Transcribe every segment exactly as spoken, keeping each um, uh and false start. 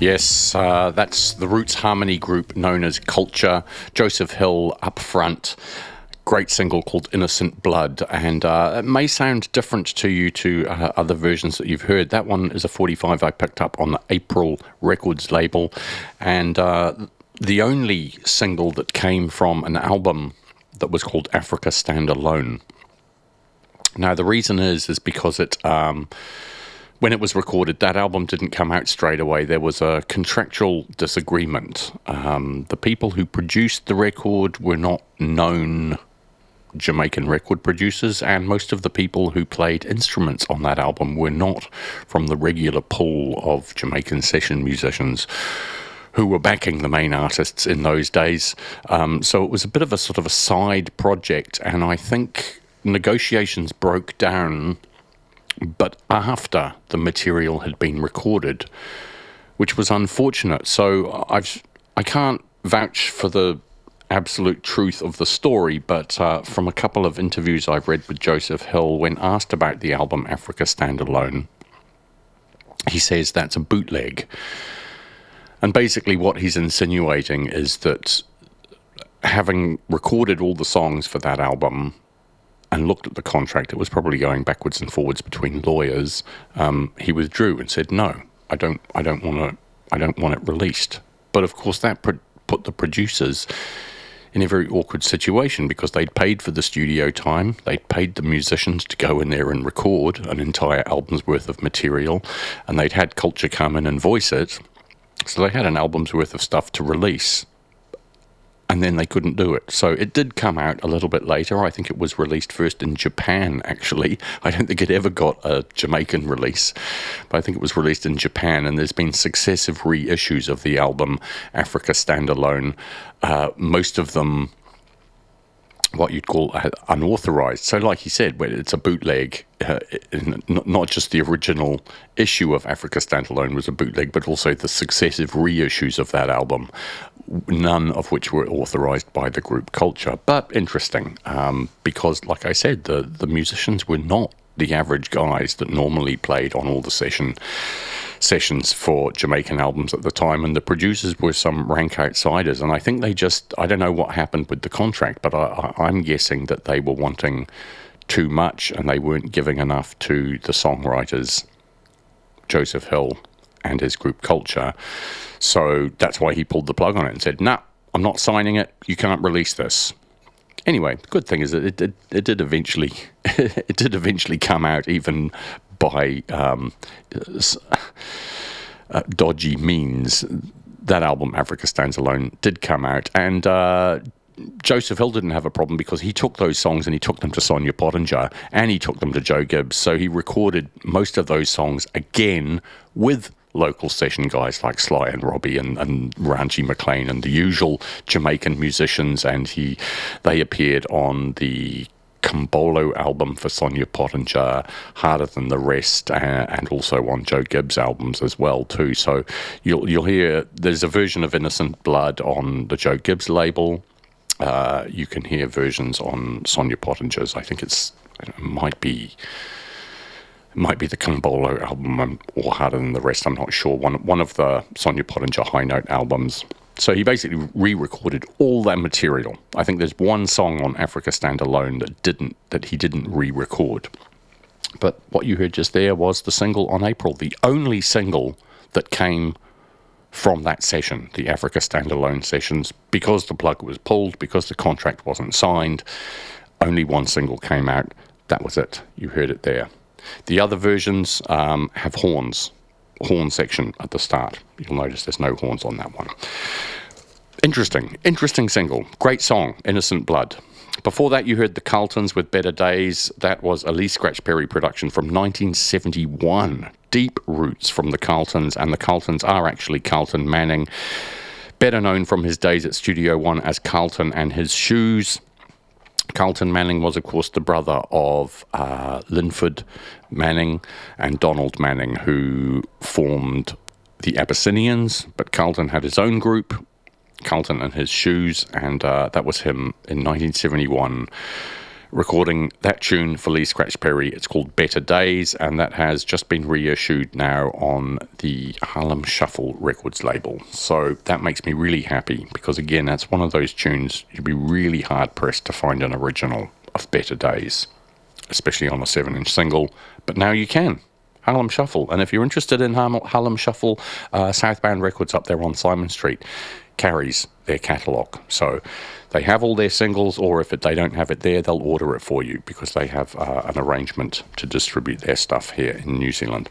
Yes, uh, that's the Roots Harmony group known as Culture. Joseph Hill up front. Great single called Innocent Blood, and uh, it may sound different to you to uh, other versions that you've heard. That one is a forty-five I picked up on the April Records label, and uh, the only single that came from an album that was called Africa Stand Alone. Now, the reason is, is because it... Um, When it was recorded, that album didn't come out straight away. There was a contractual disagreement. Um, the people who produced the record were not known Jamaican record producers, and most of the people who played instruments on that album were not from the regular pool of Jamaican session musicians who were backing the main artists in those days. Um, so it was a bit of a sort of a side project, and I think negotiations broke down but after the material had been recorded, which was unfortunate. So I've, I can't vouch for the absolute truth of the story, but uh, from a couple of interviews I've read with Joseph Hill, when asked about the album Africa Stand Alone, he says that's a bootleg. And basically what he's insinuating is that having recorded all the songs for that album and looked at the contract, it was probably going backwards and forwards between lawyers. Um, he withdrew and said, "No, I don't. I don't want to. I don't want it released." But of course, that put, put the producers in a very awkward situation because they'd paid for the studio time, they'd paid the musicians to go in there and record an entire album's worth of material, and they'd had Culture come in and voice it. So they had an album's worth of stuff to release. And then they couldn't do it. So it did come out a little bit later. I think it was released first in Japan, actually. I don't think it ever got a Jamaican release, but I think it was released in Japan, and there's been successive reissues of the album Africa Stand Alone, uh, most of them what you'd call unauthorized. So like you said, it's a bootleg, uh, not just the original issue of Africa Stand Alone was a bootleg, but also the successive reissues of that album, none of which were authorized by the group Culture. But interesting, um, because like I said, the, the musicians were not the average guys that normally played on all the session sessions for Jamaican albums at the time, and the producers were some rank outsiders, and I think they just, I don't know what happened with the contract, but I, I'm guessing that they were wanting too much and they weren't giving enough to the songwriters, Joseph Hill and his group Culture. So that's why he pulled the plug on it and said, "Nah, I'm not signing it, you can't release this." Anyway, the good thing is that it did, it did eventually it did eventually come out, even by um, uh, dodgy means. That album, Africa Stands Alone, did come out, and uh, Joseph Hill didn't have a problem because he took those songs and he took them to Sonia Pottinger and he took them to Joe Gibbs. So he recorded most of those songs again with local session guys like Sly and Robbie and, and Ranchi McLean and the usual Jamaican musicians, and he they appeared on the Kumbolo album for Sonia Pottinger, Harder Than the Rest, uh, and also on Joe Gibbs albums as well too. So you'll you'll hear there's a version of Innocent Blood on the Joe Gibbs label. Uh, you can hear versions on Sonia Pottinger's. I think it's it might be it might be the Kumbolo album or Harder Than the Rest. I'm not sure. One one of the Sonia Pottinger High Note albums. So he basically re-recorded all that material. I think there's one song on Africa Stand Alone that didn't that he didn't re-record. But what you heard just there was the single on April, the only single that came from that session, the Africa Stand Alone sessions, because the plug was pulled, because the contract wasn't signed. Only one single came out. That was it. You heard it there. The other versions um, have horns. Horn section at the start. You'll notice there's no horns on that one. Interesting, interesting single. Great song, Innocent Blood. Before that, you heard the Carltons with Better Days. That was a Lee Scratch Perry production from nineteen seventy-one. Deep roots from the Carltons, and the Carltons are actually Carlton Manning, better known from his days at Studio One as Carlton and His Shoes. Carlton Manning was, of course, the brother of uh, Linford Manning and Donald Manning, who formed the Abyssinians, but Carlton had his own group, Carlton and His Shoes, and uh, that was him in nineteen seventy-one recording that tune for Lee Scratch Perry. It's called Better Days, and that has just been reissued now on the Harlem Shuffle Records label. So that makes me really happy, because again, that's one of those tunes you'd be really hard pressed to find an original of Better Days, especially on a seven inch single, but now you can. Harlem Shuffle. And if you're interested in Harlem Shuffle, uh, Southbound Records up there on Simon Street carries their catalogue. So they have all their singles, or if it, they don't have it there, they'll order it for you, because they have uh, an arrangement to distribute their stuff here in New Zealand.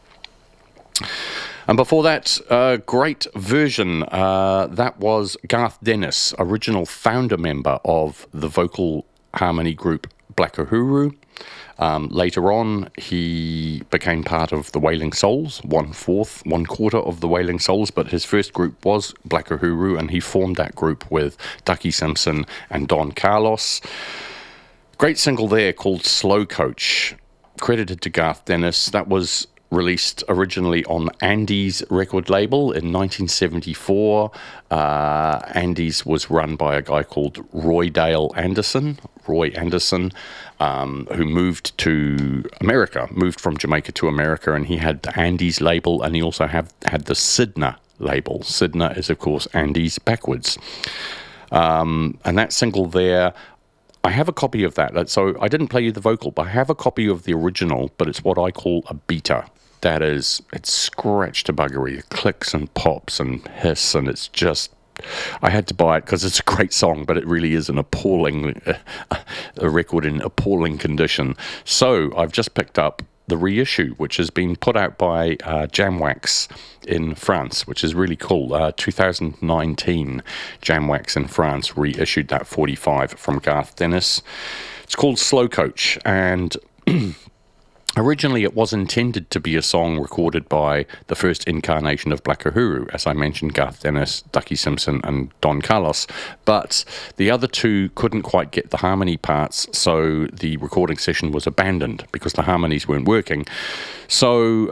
And before that, a uh, great version. Uh, that was Garth Dennis, original founder member of the vocal harmony group Black Uhuru. Um, later on, he became part of the Wailing Souls, one fourth, one quarter of the Wailing Souls, but his first group was Black Uhuru, and he formed that group with Ducky Simpson and Don Carlos. Great single there called Slow Coach, credited to Garth Dennis. That was released originally on Andy's record label in nineteen seventy-four. Uh, Andy's was run by a guy called Roy Dale Anderson, Roy Anderson, um, who moved to America, moved from Jamaica to America, and he had the Andy's label, and he also have, had the Sydney label. Sydney is, of course, Andy's backwards. Um, and that single there, I have a copy of that. So I didn't play you the vocal, but I have a copy of the original, but it's what I call a beta. That is, it's scratched to buggery. It clicks and pops and hiss, and it's just, I had to buy it because it's a great song, but it really is an appalling, uh, a record in appalling condition. So I've just picked up the reissue, which has been put out by uh, Jamwax in France, which is really cool. Uh, two thousand nineteen, Jamwax in France reissued that forty-five from Garth Dennis. It's called Slow Coach, and originally it was intended to be a song recorded by the first incarnation of Black Uhuru, as I mentioned, Garth Dennis, Ducky Simpson and Don Carlos, but the other two couldn't quite get the harmony parts, so the recording session was abandoned because the harmonies weren't working. So